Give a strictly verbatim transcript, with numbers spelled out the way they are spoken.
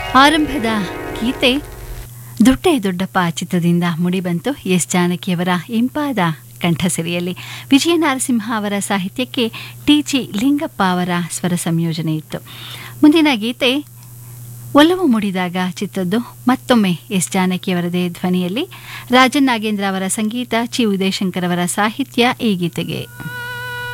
ಆರಂಭದ ಗೀತೆ ದೊಡ್ಡೆ ದೊಡ್ಡಪ್ಪ ಚಿತ್ರದಿಂದ ಮುಡಿಬಂತು. ಎಸ್ ಜಾನಕಿಯವರ ಇಂಪಾದ ಕಂಠಸಿರಿಯಲ್ಲಿ ವಿಜಯ ನರಸಿಂಹ ಅವರ ಸಾಹಿತ್ಯಕ್ಕೆ ಟಿ ಜಿ ಲಿಂಗಪ್ಪ ಅವರ ಸ್ವರ ಸಂಯೋಜನೆ ಇತ್ತು. ಮುಂದಿನ ಗೀತೆ ಒಲವು ಮುಡಿದಾಗ ಚಿತ್ರದ್ದು. ಮತ್ತೊಮ್ಮೆ ಎಸ್ ಜಾನಕಿಯವರದೇ ಧ್ವನಿಯಲ್ಲಿ ರಾಜನ್ ನಾಗೇಂದ್ರ ಅವರ ಸಂಗೀತ, ಚಿ ಉದಯಶಂಕರ್ ಅವರ ಸಾಹಿತ್ಯ ಈ ಗೀತೆಗೆ.